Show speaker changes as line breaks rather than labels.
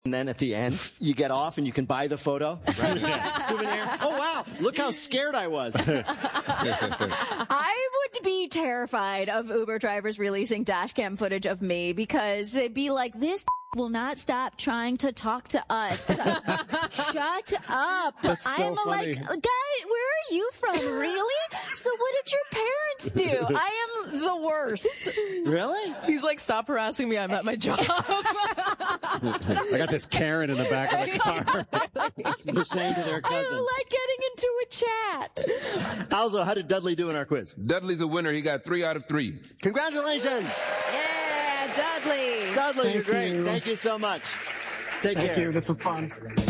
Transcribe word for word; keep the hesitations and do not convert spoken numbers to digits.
And then at the end, you get off and you can buy the photo. Right? Souvenir. Oh, wow. Look how scared I was.
I would be terrified of Uber drivers releasing dash cam footage of me because they'd be like, this will not stop trying to talk to us. Shut up.
That's so
I'm
funny.
like, guy, where are you from? Really? So what did your parents do? I am the worst.
Really?
He's like, stop harassing me. I'm at my job.
I got this Karen in the back of the car.
They're saying to their cousin.
I like getting into a chat.
Also, how did Dudley do in our quiz?
Dudley's a winner. He got three out of three.
Congratulations.
Yeah, Dudley.
Dudley,
Thank
you're great.
you.
Thank you so much. Take
Thank
care.
you. This was fun.